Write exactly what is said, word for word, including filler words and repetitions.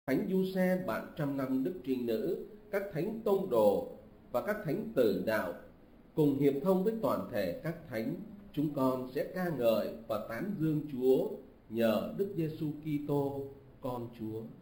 Thánh Giuse, bạn trăm năm Đức Trinh Nữ, các thánh tông đồ và các thánh tử đạo cùng hiệp thông với toàn thể các thánh, chúng con sẽ ca ngợi và tán dương Chúa nhờ Đức Giêsu Kitô con Chúa.